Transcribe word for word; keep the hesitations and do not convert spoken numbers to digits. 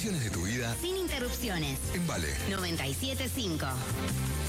estaciones de tu vida sin interrupciones. en Vale noventa y siete punto cinco.